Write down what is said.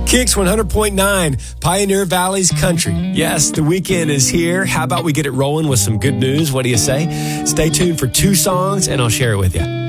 Kicks 100.9, Pioneer Valley's country. Yes, the weekend is here. How about we get it rolling with some good news? What do you say? Stay tuned for 2 songs, and I'll share it with you.